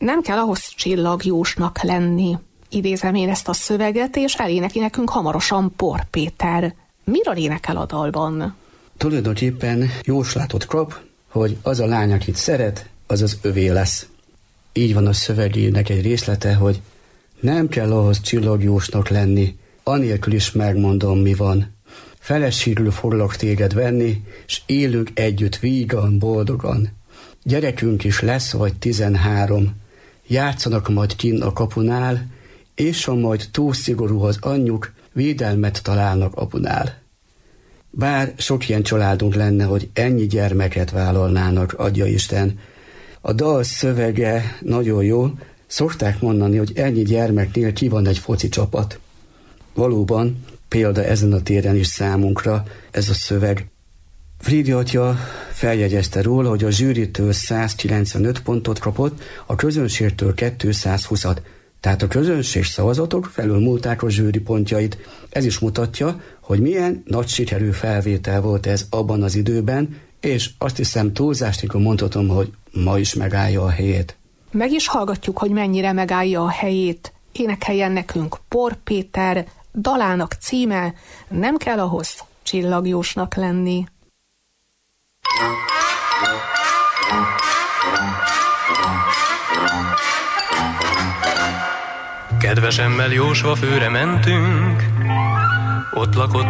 Nem kell ahhoz csillagjósnak lenni. Idézem én ezt a szöveget, és elénekli nekünk hamarosan Por Péter. Miről énekel a dalban? Tulajdonképpen jóslatot kap, hogy az a lány, akit szeret, az az övé lesz. Így van a szövegének egy részlete, hogy nem kell ahhoz csillagjósnak lenni, anélkül is megmondom, mi van. Feleségül foglak téged venni, s élünk együtt vígan, boldogan. Gyerekünk is lesz vagy 13, játszanak majd kinn a kapunál, és ha majd túl szigorú az anyjuk, védelmet találnak apunál. Bár sok ilyen családunk lenne, hogy ennyi gyermeket vállalnának, adja Isten. A dal szövege nagyon jó, szokták mondani, hogy ennyi gyermeknél ki van egy foci csapat. Valóban példa ezen a téren is számunkra ez a szöveg. Frídi atya feljegyezte róla, hogy a zsűritől 195 pontot kapott, a közönségtől 220-at. Tehát a közönség szavazatok felülmúlták a zsűri pontjait. Ez is mutatja, hogy milyen nagy sikerű felvétel volt ez abban az időben, és azt hiszem túlzást nélkül mondhatom, hogy ma is megállja a helyét. Meg is hallgatjuk, hogy mennyire megállja a helyét. Énekeljen nekünk Por Péter, dalának címe Nem kell ahhoz csillagjósnak lenni. Kedvesemmel Jósva főre mentünk, ott lakott